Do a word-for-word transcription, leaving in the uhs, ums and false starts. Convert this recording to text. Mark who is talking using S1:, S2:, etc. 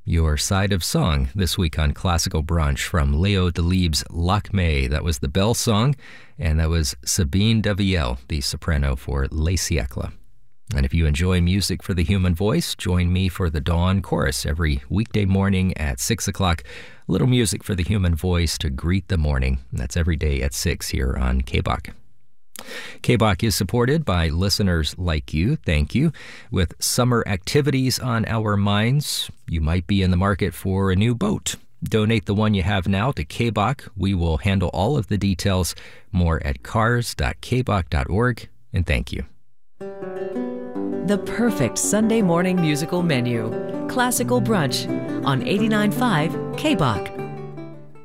S1: your side of song this week on Classical Brunch from Léo Delibes' Lakmé. That was the bell song, and that was Sabine Devielle, the soprano for Les Siècles. And if you enjoy music for the human voice, join me for the Dawn Chorus every weekday morning at six o'clock. A little music for the human voice to greet the morning. That's every day at six here on K B O C. K B O C is supported by listeners like you. Thank you. With summer activities on our minds, you might be in the market for a new boat. Donate the one you have now to K B O C. We will handle all of the details. More at cars dot k b o c dot org. And thank you.
S2: The perfect Sunday morning musical menu. Classical Brunch on eighty-nine point five K B O C.